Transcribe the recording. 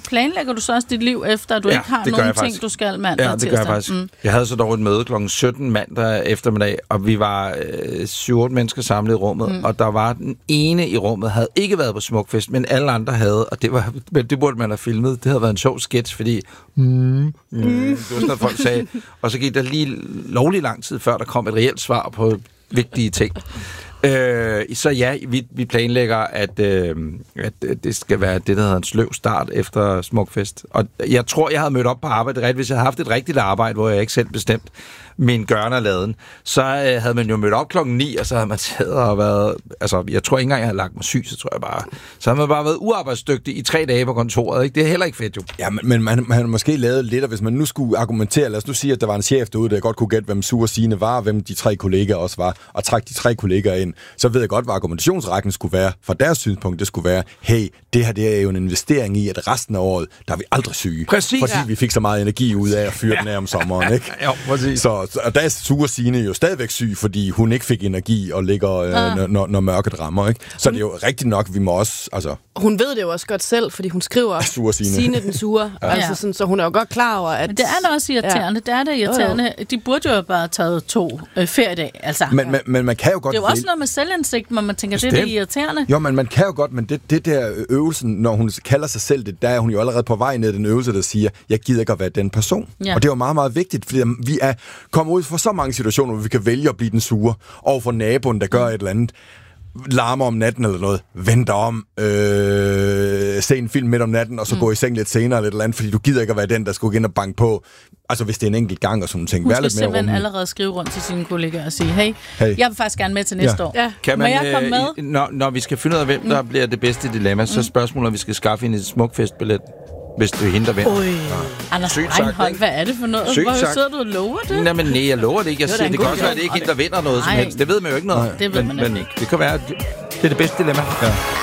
planlægger du så også dit liv efter, at du ikke har nogen ting, du skal mandag og tirsdag? Ja, det gør jeg faktisk. Jeg havde så dog et møde kl. 17 mandag eftermiddag, og vi var 7-8 mennesker samlet i rummet, og der var den ene i rummet, havde ikke været på Smukfest, men alle andre havde, og det burde man have filmet. Det havde været en sjov sketch, fordi det var sådan noget, folk sagde. Og så gik der lige lovlig lang tid, før der kom et reelt svar på vigtige ting. Så ja, vi planlægger, at det skal være det, der hedder en sløv start efter Smukfest. Og jeg tror, jeg havde mødt op på arbejde hvis jeg havde haft et rigtigt arbejde, hvor jeg ikke selv bestemt min gørne og laden, så havde man jo mødt op 9:00, og så havde man taget og været... Altså, jeg tror ikke engang, jeg havde lagt mig syg, så tror jeg bare... Så havde man bare været uarbejdsdygtig i 3 dage på kontoret, ikke? Det er heller ikke fedt, jo. Ja, men man har måske lavet lidt, og hvis man nu skulle argumentere, lad os nu sige, at der var en chef derude, der godt kunne gætte, hvem Sure Signe var, og hvem de 3 kollegaer også var, og trække de 3 kollegaer ind, så ved jeg godt, hvad argumentationsrækken skulle være. Fra deres synspunkt, det skulle være, hey, det her det er jo en investering i, at resten af året, der er vi aldrig syge. Præcis. Fordi vi fik så meget energi ud af at fyre den af om sommeren, ikke? Jo, præcis. Og der er Sure Signe jo stadigvæk syg, fordi hun ikke fik energi og ligger, når mørket rammer, ikke? Så det er jo rigtigt nok, vi må også... Altså, hun ved det jo også godt selv, fordi hun skriver Signe den sure. Altså sådan, så hun er jo godt klar over, at... Men det er da også irriterende. Ja. Det er da irriterende. De burde jo bare have taget 2 feriedage. Altså. Men man kan jo godt... Det er jo også noget med selvindsigt, når man tænker, det er irriterende. Jo, men man kan jo godt, men det der øvelsen, når hun kalder sig selv det, der er hun jo allerede på vej ned den øvelse, der siger, jeg gider ikke at være den person. Ja. Og det er jo meget, meget vigtigt, fordi vi er kommet ud for så mange situationer, hvor vi kan vælge at blive den sure over for naboen, der gør et eller andet, larmer om natten eller noget, vent om, se en film midt om natten, og så gå i seng lidt senere eller et eller andet, fordi du gider ikke at være den, der skulle gå ind og banke på. Altså, hvis det er en enkelt gang og sådan ting. Hun skal simpelthen allerede skrive rundt til sine kollegaer og sige, hey, jeg vil faktisk gerne med til næste år. Ja. Kan man, må jeg komme med? Når vi skal finde ud af, hvem der bliver det bedste dilemma, så er spørgsmålet, om vi skal skaffe en Smukfestbillet, hvis du henter hvem. Anders Reinholdt, hvad er det for noget? Hvor sidder du og lover det? Nej, jeg lover det ikke. Jeg siger, det kan også være, at det ikke hende, der vinder noget som helst. Det ved man jo ikke noget. Det ved man ikke. Det kan være, det er det bedste dilemma. Ja.